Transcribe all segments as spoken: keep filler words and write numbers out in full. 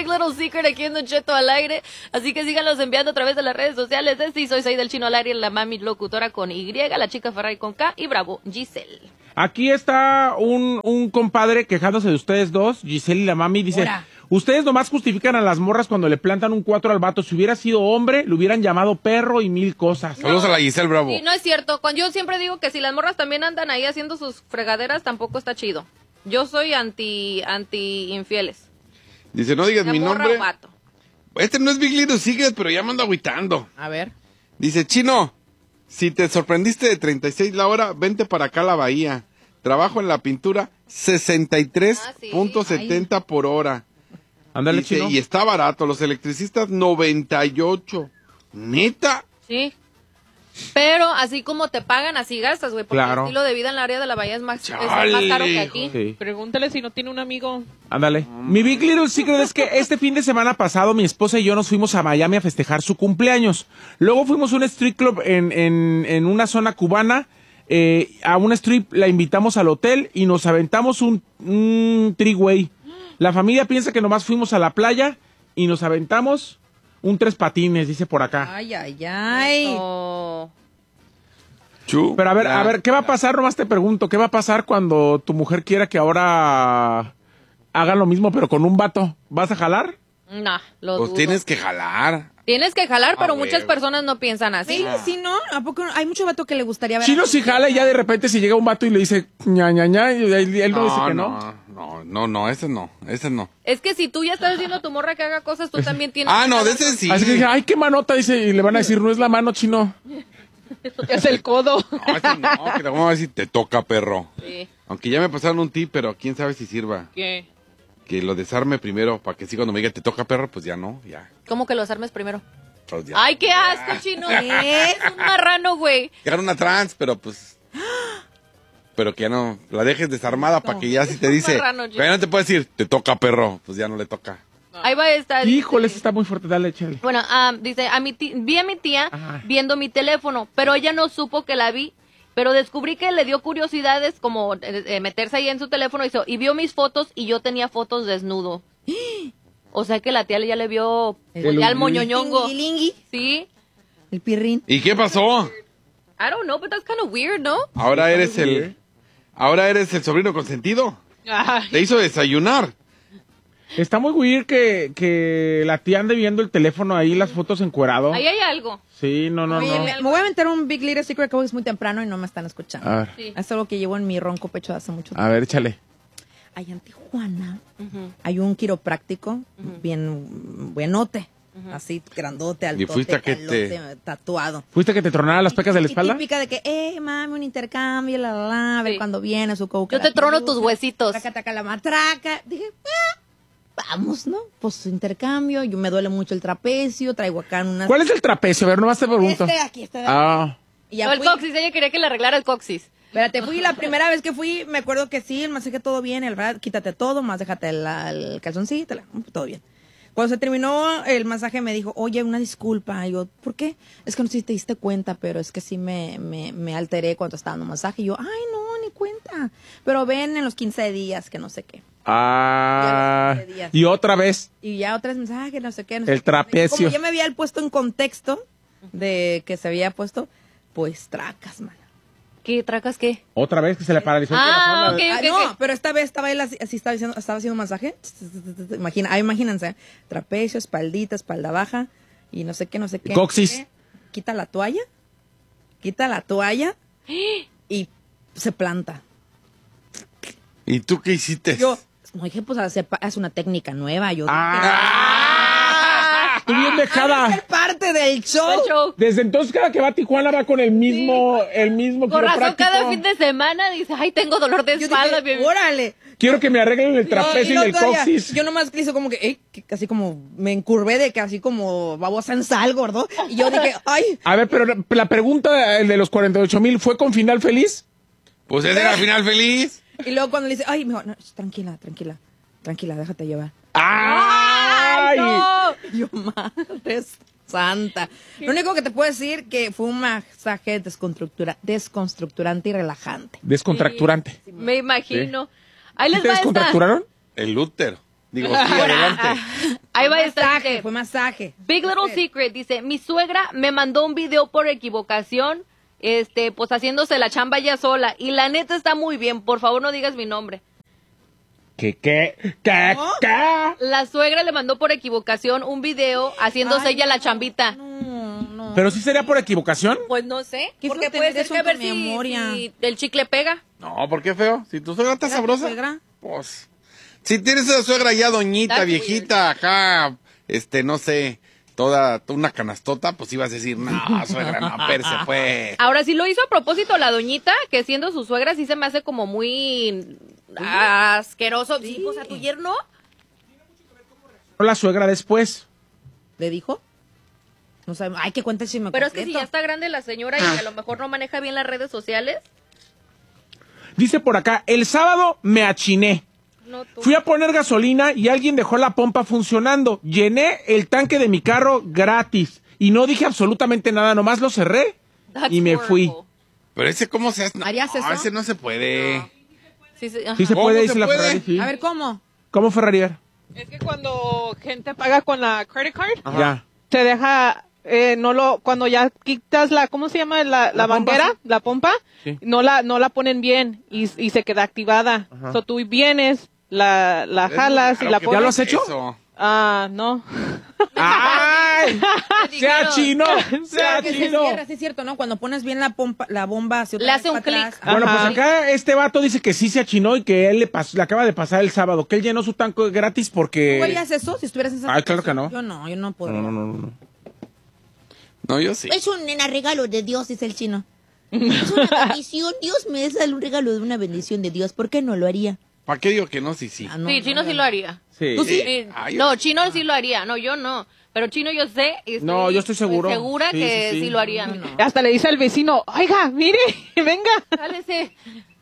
Big Little Secret aquí en Don Cheto al aire. Así que síganlos enviando a través de las redes sociales. De sí, soy Said del Chino al aire, la mami locutora con Y, la chica Ferrari con K y Bravo, Giselle. Aquí está un, un compadre quejándose de ustedes dos, Giselle y la mami, dice... Hola. Ustedes nomás justifican a las morras cuando le plantan un cuatro al vato. Si hubiera sido hombre, le hubieran llamado perro y mil cosas. No. Saludos a la Giselle Bravo. Sí, no es cierto. Cuando yo siempre digo que si las morras también andan ahí haciendo sus fregaderas, tampoco está chido. Yo soy anti anti infieles. Dice, no digas la mi nombre. Vato. Este no es Big Little Secret, pero ya me ando agüitando. A ver. Dice, Chino, si te sorprendiste de treinta y seis la hora, vente para acá a la bahía. Trabajo en la pintura, sesenta y tres punto setenta ah, sí. por hora. Ándale, Dice, Chino. y está barato, los electricistas noventa y ocho. ¿Neta? Sí. Pero así como te pagan, así gastas, güey. Porque claro. el estilo de vida en la área de la bahía es más, es más caro que aquí. Sí. Pregúntale si no tiene un amigo. Ándale. Mi Big Little Secret es que este fin de semana pasado mi esposa y yo nos fuimos a Miami a festejar su cumpleaños. Luego fuimos a un street club en, en, en una zona cubana. Eh, a un strip la invitamos al hotel y nos aventamos un, un three-way. La familia piensa que nomás fuimos a la playa y nos aventamos un tres patines, dice por acá. Ay, ay, ay. Oh. Pero a ver, a ver, ¿qué va a pasar? Nomás te pregunto, ¿qué va a pasar cuando tu mujer quiera que ahora hagan lo mismo pero con un vato? ¿Vas a jalar? No, lo Pues dudo. tienes que jalar. Tienes que jalar, pero Ah, muchas güey. personas no piensan así. Sí, sí, ¿no? ¿A poco hay mucho vato que le gustaría ver? Chino si jala y ya de repente si llega un vato y le dice ña, ña, ña, y él, él no, no dice que no. No, no, no, no, ese no, ese no. Es que si tú ya estás haciendo a tu morra que haga cosas, tú también tienes Ah, que no, jalar. de ese sí. Así que dije, ay, qué manota, dice, y le van a decir, no es la mano, Chino. Es el codo. No, ese no, que te vamos a decir, te toca, perro. Sí. Aunque ya me pasaron un tip, pero quién sabe si sirva. ¿Qué? Que lo desarme primero, para que sí cuando me diga, te toca, perro, pues ya no, ya. ¿Cómo que los armes primero? Pues ya. Ay, qué asco, Chino. Es un marrano, güey. Era una trans, pero pues... Pero que ya no, la dejes desarmada para que ya si te dice... marrano, Pero ya no te puede decir, te toca, perro, pues ya no le toca. Ahí va a estar. Híjole, ese está muy fuerte, dale, échale. Bueno, ah, dice, a mi ti- vi a mi tía Ajá. viendo mi teléfono, pero ella no supo que la vi, pero descubrí que le dio curiosidades como eh, eh, meterse ahí en su teléfono y, so- y vio mis fotos y yo tenía fotos desnudo. O sea que la tía ya le vio El ya el moñoñongo. Lingui, lingui. Sí. El pirrín. ¿Y qué pasó? I don't know, but that's kind of weird, ¿no? Ahora eres el... Ahora eres el sobrino consentido. Ay. Te hizo desayunar. Está muy weird que, que la tía ande viendo el teléfono ahí, las fotos encuerado. Ahí hay algo. Sí, no, no, Oye, no. me, me voy a meter un Big Little Secret que hoy es muy temprano y no me están escuchando. A ver, Sí. Es algo que llevo en mi ronco pecho hace mucho tiempo. a ver, échale. Allá en Tijuana Ujú. hay un quiropráctico bien buenote, así grandote, altote, fuiste a que calote, te- tatuado. ¿Fuiste que te tronara las pecas de la Y espalda? típica de que, eh, mami, un intercambio, la, la, la, a ver Sí. cuando viene su coca. Yo te trono tus huesitos. Traca, taca, la matraca. Dije, ah, vamos, ¿no? Pues intercambio, yo me duele mucho el trapecio, traigo acá unas... ¿Cuál es el trapecio? A ver, nomás te pregunto. Este, aquí, este de aquí. Ah, Y ya No, el fui. coxis, ella quería que le arreglara el coxis. Espérate, fui la primera vez que fui, me acuerdo que sí, el masaje todo bien, el verdad, quítate todo, más déjate el, el calzoncito, la- todo bien. Cuando se terminó el masaje me dijo, oye, una disculpa. Y yo, ¿por qué? Es que no sé si te diste cuenta, pero es que sí me, me, me alteré cuando estaba dando masaje. Y yo, ay, no, ni cuenta. Pero ven en los quince días, que no sé qué. ah, Ya los quince días. y otra vez. Y ya otras mensajes, no sé qué. No sé El qué. trapecio. Como ya me había puesto en contexto de que se había puesto, pues tracas, man. ¿Qué tracas qué? Otra vez que se le paralizó el Ah, corazón. ok. Ah, no, pero esta vez estaba él así, así estaba, haciendo, estaba haciendo masaje. Imagina, ah, imagínense, trapecio, espaldita, espalda baja y no sé qué, no sé qué. Coxis. Quita la toalla, quita la toalla y se planta. ¿Y tú qué hiciste? Yo, no dije, pues hace, hace una técnica nueva. Yo ¡Ah! ¡Tú bien dije, dejada! "Ah, es parte del show. El show. Desde entonces cada que va a Tijuana va con el mismo, el mismo Con razón, quiropráctico. cada fin de semana dice, ay, tengo dolor de Yo espalda. dije, bien. órale. Quiero que me arreglen el trapecio No, y, el luego todavía, coxis. Yo nomás hice como que, eh, que casi como me encurvé de que así como babosa en sal, gordo. Y yo dije, ay, A ver, pero la pregunta el de los cuarenta y ocho mil, ¿fue con final feliz? Pues ese era el final feliz. y luego cuando le dice, ay, me dijo, no, tranquila, tranquila, tranquila, déjate llevar. ¡Ay! ¡No! Y yo, madre santa. Lo único que te puedo decir que fue un masaje desconstructura, desconstructurante y relajante. Descontracturante. Me imagino. Ahí ¿Sí les te va esta. descontracturaron? El útero. Digo, sí, adelante. Ahí va Fue esta. masaje, Dice, fue masaje. Big Little Secret, dice, mi suegra me mandó un video por equivocación, este, pues haciéndose la chamba ya sola, y la neta está muy bien, por favor no digas mi nombre. ¿Qué, qué, qué, ¿No? qué? La suegra le mandó por equivocación un video haciéndose Ay, ella la chambita. No, no. ¿Pero sí sería por equivocación? Pues no sé, Qué porque feo puede tener ser eso que a en ver tu si, memoria. si el chicle pega. No, ¿por qué feo? Si tu suegra está ¿Era tu sabrosa. suegra? Pues. Si tienes esa suegra ya doñita, That's viejita, acá, este, no sé, toda, toda una canastota, pues ibas a decir, no, suegra, no, perse, pues. Ahora, si lo hizo a propósito la doñita, que siendo su suegra sí se me hace como muy asqueroso. Sí, pues a tu yerno. La suegra después. ¿Le dijo? No sabe. Ay, que cuente si me Pero es que si ya está grande la señora y a lo mejor no maneja bien las redes sociales. Dice por acá, el sábado me achiné. No, tú. Fui a poner gasolina y alguien dejó la pompa funcionando. Llené el tanque de mi carro gratis. Y no dije absolutamente nada, nomás lo cerré That's y me fui. horrible. Pero ese, ¿cómo se hace? No, ¿Harías eso? ese no se puede. Sí, sí, ajá. Sí se ¿Cómo puede, se dice la puede? Ferrari, sí. A ver, ¿cómo? ¿Cómo Ferrari? Es que cuando gente paga con la credit card, Ya. se deja, eh, no lo, cuando ya quitas la, ¿cómo se llama? La, la, La pompa, manguera, sí. la pompa, Sí. no la, no la ponen bien y, y se queda activada. Ajá. So tú vienes, la, la Es jalas muy y la raro que pones. ¿Ya lo has hecho? eso. Ah, no. ¡Ay! ¡Se achinó! ¡Se Claro que se achinó! cierra, sí es cierto, ¿no? Cuando pones bien la pompa, la bomba hacia otra Le vez hace un para atrás. clic. Bueno, Ajá. pues acá este vato dice que sí se achinó y que él le, pasó, le acaba de pasar el sábado, que él llenó su tanque gratis porque... ¿Tú harías eso si estuvieras en esa Ay, claro que no. Yo no, yo no puedo. No, no, no, no. No, yo sí. Es un nena, regalo de Dios, dice el chino. Es una bendición. Dios me da un regalo de una bendición de Dios. ¿Por qué no lo haría? ¿Para qué digo que no? Sí, sí. Ah, no, Sí, no, Chino no, sí no. lo haría. Sí. ¿Tú sí? Sí. Ay, No, yo- Chino sí lo haría. No, yo no. Pero Chino yo sé. Y estoy No, yo estoy seguro. Segura Sí, que sí, sí, sí. lo haría. No, no. Hasta le dice al vecino, oiga, mire, venga. Jálese.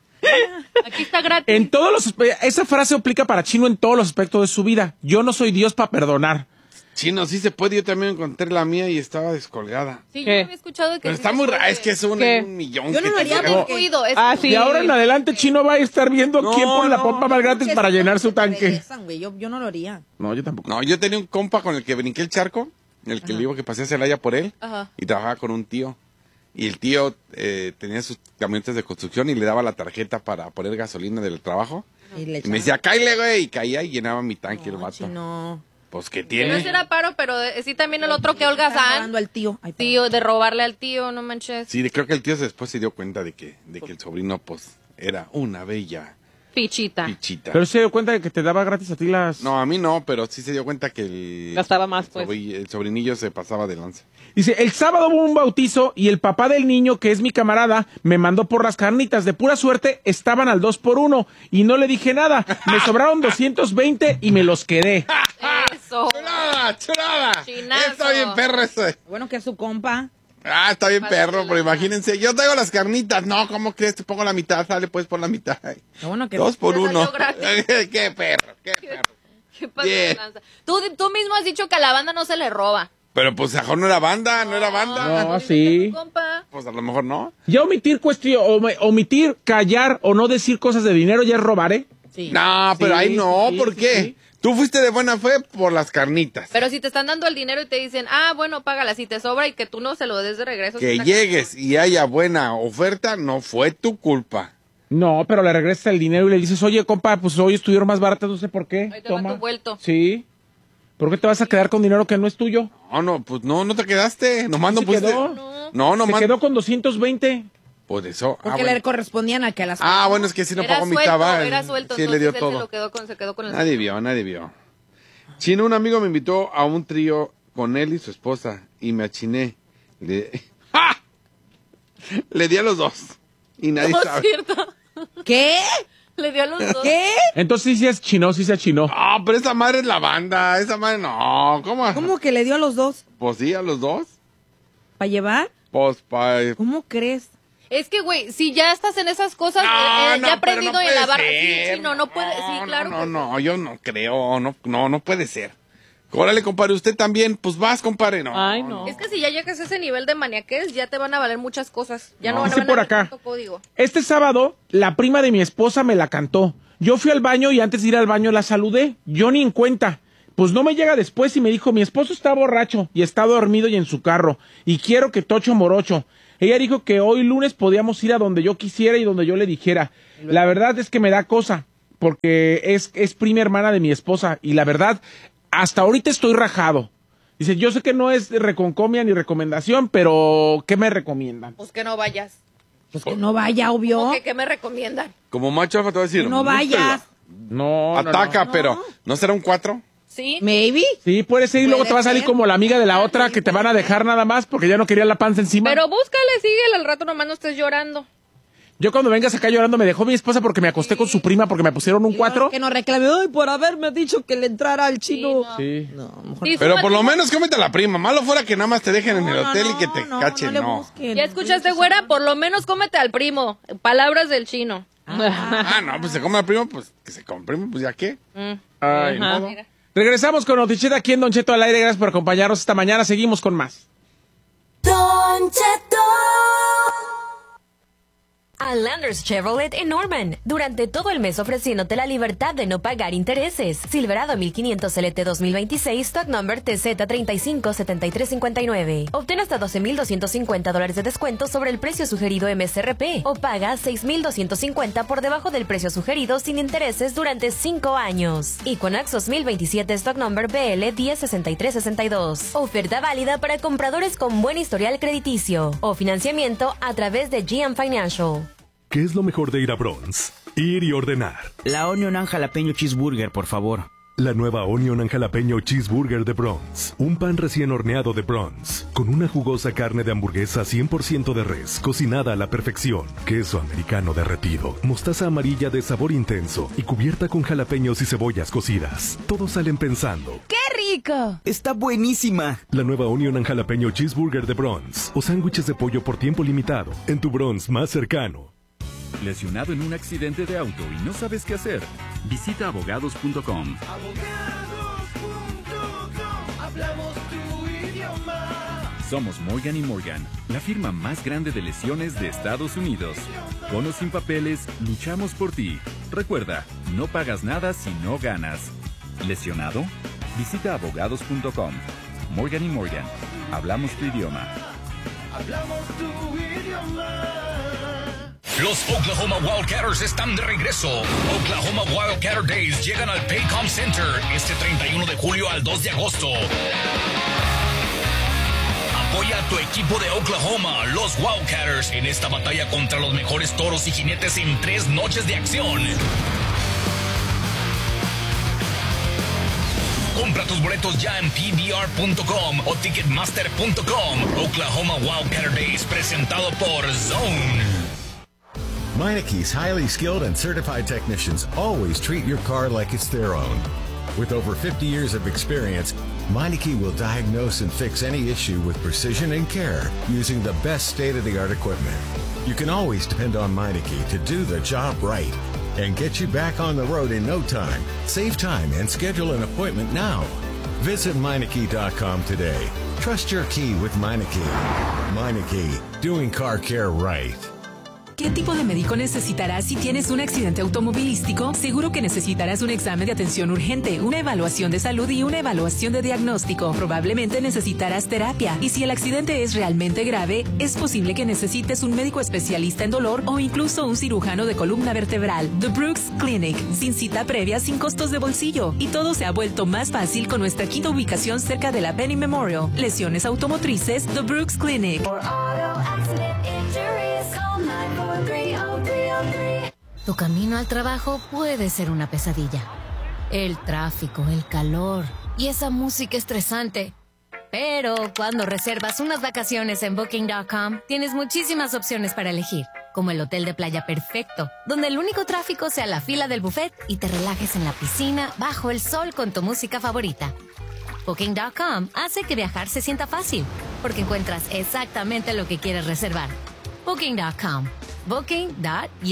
Aquí está gratis. En todos los... aspe- Esa frase aplica para Chino en todos los aspectos de su vida. Yo no soy Dios para perdonar. Chino, sí se puede. Yo también encontré la mía y estaba descolgada. Sí, ¿Qué? yo había escuchado que Pero sí está se muy puede. raro. Es que es un, ¿Qué? un millón. Yo no que lo te haría saca. porque- Cuido, es Ah, muy- sí. Y ahora en adelante Chino va a estar viendo No, quién pone la no, pompa más gratis Porque para es llenar como su que te tanque. regresan, güey. Yo, yo no lo haría. No, yo tampoco. No, yo tenía un compa con el que brinqué el charco, el que le digo que pasé a Celaya por él, Ajá. y trabajaba con un tío. Y el tío eh, tenía sus camionetas de construcción y le daba la tarjeta para poner gasolina del trabajo. Y, le Y me decía, cáile, güey, y caía y llenaba mi tanque el no, vato. chino. Pues, ¿qué Pero tiene? ese era paro, pero eh, sí también el otro que Está holgazán. robando al tío. Ay, perdón. Tío, de robarle al tío, no manches. Sí, de- creo que el tío después se dio cuenta de que, de que el sobrino, pues, era una bella Pichita. pichita. Pero se dio cuenta de que te daba gratis a ti las... No, a mí no, pero sí se dio cuenta que el, Gastaba más, pues. sobri- el sobrinillo se pasaba de lanza. Dice, el sábado hubo un bautizo y el papá del niño, que es mi camarada, me mandó por las carnitas. De pura suerte, estaban al dos por uno y no le dije nada. Me sobraron doscientos veinte y me los quedé. Eso. ¡Chulada, chulada! Chinazo. Está bien perro ese. Bueno, que es su compa. Ah, está bien Pásale perro, la- pero imagínense, yo traigo las carnitas. No, ¿cómo crees? Te pongo la mitad, sale pues por la mitad. Lo bueno que Dos por Te salió uno. gratis. Qué perro, qué perro. ¿Qué pasa Bien. de lanza? Tú, tú mismo has dicho que a la banda no se le roba. Pero pues a lo mejor no era banda, no era banda. No, Dice sí. que tu compa. Pues a lo mejor no. Ya omitir cuestión, om- omitir, callar o no decir cosas de dinero ya es robar, ¿eh? Sí. No, pero Sí, ahí no, sí, ¿por sí, qué? sí. Tú fuiste de buena fe por las carnitas. Pero si te están dando el dinero y te dicen, ah, bueno, págala, si te sobra y que tú no se lo des de regreso. Que está llegues y haya buena oferta, no fue tu culpa. No, pero le regresas el dinero y le dices, oye, compa, pues hoy estuvieron más baratas, no sé por qué. Ahí te va Toma. tu vuelto. Sí. ¿Por qué te vas a quedar con dinero que no es tuyo? No, no, pues no, no te quedaste. Nomás no se pusiste. quedó. No, no, Se nomás. quedó con doscientos veinte. Por eso. Ah, Porque bueno. le correspondían a que a las... Ah, bueno, es que si no Era pagó mi suelto, tabaco. era suelto, Sí, le dio entonces él se todo. lo quedó con, se quedó con el Nadie vio, nadie vio. Chino, un amigo me invitó a un trío con él y su esposa y me achiné. Le, ¡Ja! Le di a los dos. Y nadie No es sabe. cierto. ¿Qué? Le dio a los dos. ¿Qué? Entonces sí es chino, sí se achinó. Ah, pero esa madre es la banda. Esa madre no. ¿Cómo? ¿Cómo que le dio a los dos? Pues sí, a los dos. ¿Para llevar? Pues pa. ¿Cómo crees? Es que, güey, si ya estás en esas cosas, No, eh, eh, no, ya he pero aprendido no en la puede barra. ser. Sí, chino, no puede. Sí, No, claro. No, que no, no, yo no creo. No, no, no puede ser. Órale, compadre, usted también. Pues vas, compadre. No. Ay, no. Es que si ya llegas a ese nivel de maniaquez, ya te van a valer muchas cosas. Ya no, No. van a Dice van a por ver acá. tanto código. Este sábado, la prima de mi esposa me la cantó. Yo fui al baño y antes de ir al baño la saludé. Yo ni en cuenta. Pues no me llega después y me dijo, mi esposo está borracho y está dormido y en su carro y quiero que tocho morocho. Ella dijo que hoy lunes podíamos ir a donde yo quisiera y donde yo le dijera. La verdad es que me da cosa porque es, es prima hermana de mi esposa y la verdad, hasta ahorita estoy rajado. Dice, yo sé que no es reconcomia ni recomendación, pero ¿qué me recomiendan? Pues que no vayas. Pues que no vaya, obvio. ¿Cómo que qué me recomiendan? Como macho alfa te voy a decir. Que no vayas. No, no, Ataca, no. pero ¿no será un cuatro? Sí. Maybe. Sí, puede ser y luego te va a salir como la amiga de la otra que te van a dejar nada más porque ya no quería la panza encima. Pero búscale, síguele al rato, nomás no estés llorando. Yo cuando vengas acá llorando me dejó mi esposa porque me acosté con su prima porque me pusieron un cuatro. Que no reclame, ay, por haberme dicho que le entrara al chino. Sí. No, mejor Sí, Pero súbate. por lo menos cómete a la prima. Malo fuera que nada más te dejen en el no, hotel no, y que te no, cachen, le no. busquen. ¿Ya escuchaste, güera? Por lo menos cómete al primo. Palabras del chino. Ah, no, pues se come la prima, pues que se come prima, pues ya qué. Mm. Ay, Ajá. modo. Regresamos con Noticheta aquí en Don Cheto al aire. Gracias por acompañarnos esta mañana. Seguimos con más. Don Cheto. A Landers Chevrolet en Norman. Durante todo el mes ofreciéndote la libertad de no pagar intereses. Silverado mil quinientos L T dos mil veintiséis, stock number T Z treinta y cinco setenta y tres cincuenta y nueve. Obtén hasta doce mil doscientos cincuenta dólares de descuento sobre el precio sugerido M S R P. O paga seis mil doscientos cincuenta por debajo del precio sugerido sin intereses durante cinco años. Equinox dos mil veintisiete, stock number B L diez sesenta y tres sesenta y dos. Oferta válida para compradores con buen historial crediticio. O financiamiento a través de G M Financial. ¿Qué es lo mejor de ir a Bronx? Ir y ordenar. La Onion and Jalapeño Cheeseburger, por favor. La nueva Onion and Jalapeño Cheeseburger de Bronx. Un pan recién horneado de Bronx. Con una jugosa carne de hamburguesa cien por ciento de res, cocinada a la perfección. Queso americano derretido. Mostaza amarilla de sabor intenso. Y cubierta con jalapeños y cebollas cocidas. Todos salen pensando. ¡Qué rico! Está buenísima. La nueva Onion and Jalapeño Cheeseburger de Bronx. O sándwiches de pollo por tiempo limitado. En tu Bronx más cercano. ¿Lesionado en un accidente de auto y no sabes qué hacer? Visita abogados punto com. Somos Morgan y Morgan, la firma más grande de lesiones de Estados Unidos. Con o sin papeles, luchamos por ti. Recuerda, no pagas nada si no ganas. ¿Lesionado? Visita abogados punto com. Morgan y Morgan, hablamos tu idioma. Hablamos tu idioma. Los Oklahoma Wildcatters están de regreso. Oklahoma Wildcatter Days llegan al Paycom Center este treinta y uno de julio al dos de agosto. Apoya a tu equipo de Oklahoma, los Wildcatters, en esta batalla contra los mejores toros y jinetes en tres noches de acción. Compra tus boletos ya en P B R punto com o Ticketmaster punto com. Oklahoma Wildcatter Days, presentado por Zone. Meineke's highly skilled and certified technicians always treat your car like it's their own. With over fifty years of experience, Meineke will diagnose and fix any issue with precision and care using the best state-of-the-art equipment. You can always depend on Meineke to do the job right and get you back on the road in no time. Save time and schedule an appointment now. Visit Meineke dot com today. Trust your key with Meineke. Meineke, doing car care right. ¿Qué tipo de médico necesitarás si tienes un accidente automovilístico? Seguro que necesitarás un examen de atención urgente, una evaluación de salud y una evaluación de diagnóstico. Probablemente necesitarás terapia. Y si el accidente es realmente grave, es posible que necesites un médico especialista en dolor o incluso un cirujano de columna vertebral. The Brooks Clinic. Sin cita previa, sin costos de bolsillo. Y todo se ha vuelto más fácil con nuestra quinta ubicación cerca de la Penny Memorial. Lesiones automotrices, The Brooks Clinic. Tu camino al trabajo puede ser una pesadilla. El tráfico, el calor y esa música estresante. Pero cuando reservas unas vacaciones en Booking punto com, tienes muchísimas opciones para elegir, como el hotel de playa perfecto, donde el único tráfico sea la fila del buffet y te relajes en la piscina bajo el sol con tu música favorita. Booking punto com hace que viajar se sienta fácil, porque encuentras exactamente lo que quieres reservar. Booking punto com. Booking. Yeah.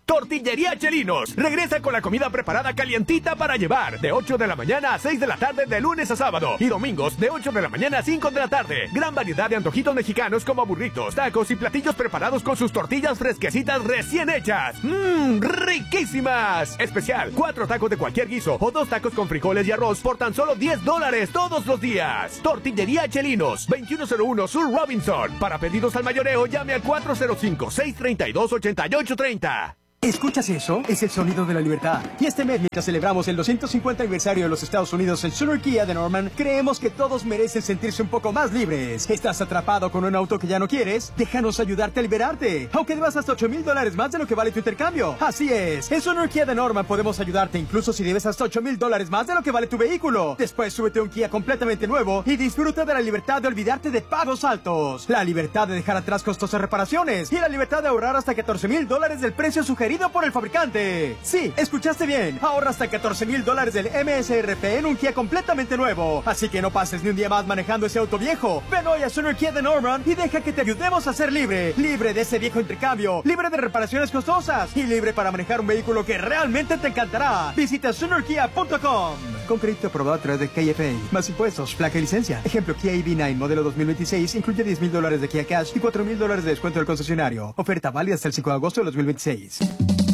Tortillería Chelinos. Regresa con la comida preparada calientita para llevar. De ocho de la mañana a seis de la tarde de lunes a sábado. Y domingos de ocho de la mañana a cinco de la tarde. Gran variedad de antojitos mexicanos como burritos, tacos y platillos preparados con sus tortillas fresquecitas recién hechas. ¡Mmm! ¡Riquísimas! Especial, cuatro tacos de cualquier guiso o dos tacos con frijoles y arroz por tan solo diez dólares todos los días. Tortillería Chelinos, veintiuno cero uno Sur Robinson. Para pedidos al mayoreo, llame al cuatro cero cinco, seis tres dos, ocho ocho tres cero. ¿Escuchas eso? Es el sonido de la libertad. Y este mes, mientras celebramos el doscientos cincuenta aniversario de los Estados Unidos en Sooner Kia de Norman, creemos que todos merecen sentirse un poco más libres. ¿Estás atrapado con un auto que ya no quieres? Déjanos ayudarte a liberarte. Aunque debas hasta ocho mil dólares más de lo que vale tu intercambio. Así es. En Sooner Kia de Norman podemos ayudarte incluso si debes hasta ocho mil dólares más de lo que vale tu vehículo. Después súbete a un Kia completamente nuevo y disfruta de la libertad de olvidarte de pagos altos. La libertad de dejar atrás costosas reparaciones. Y la libertad de ahorrar hasta catorce mil dólares del precio sugerido por el fabricante. Sí, escuchaste bien. Ahorra hasta catorce mil dólares del M S R P en un Kia completamente nuevo. Así que no pases ni un día más manejando ese auto viejo. Ven hoy a Sooner Kia de Norman y deja que te ayudemos a ser libre. Libre de ese viejo intercambio. Libre de reparaciones costosas. Y libre para manejar un vehículo que realmente te encantará. Visita Sooner Kia punto com. Con crédito aprobado a través de K F A. Más impuestos, placa y licencia. Ejemplo, Kia E V nueve modelo dos mil veintiséis incluye diez mil dólares de Kia Cash y cuatro mil dólares de descuento del concesionario. Oferta válida hasta el cinco de agosto de dos mil veintiséis.